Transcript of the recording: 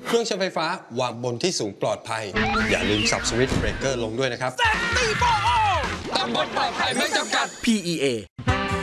เครื่องใช้ไฟฟ้าวางบนที่สูงปลอดภัยอย่าลืมสับสวิตช์เบรกเกอร์ลงด้วยนะครับตำบลปลอดภัยไม่จำกัด PEA